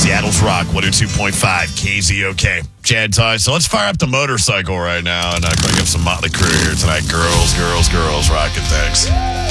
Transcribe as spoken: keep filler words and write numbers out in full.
Seattle's Rock one oh two point five K Z O K. Chad Ty. So let's fire up the motorcycle right now and uh, crank up some Motley Crue here tonight. Girls, girls, girls, rockin' things.